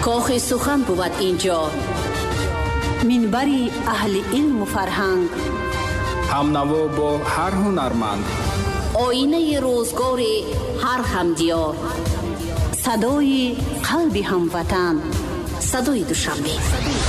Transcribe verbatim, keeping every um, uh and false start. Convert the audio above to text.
کاخ سخن بود اینجا، منبری اهل علم و فرهنگ، همنوا با هر هنرمند، آینه روزگار هر همدیار، صدای قلب هموطن، صدای دوشنبه.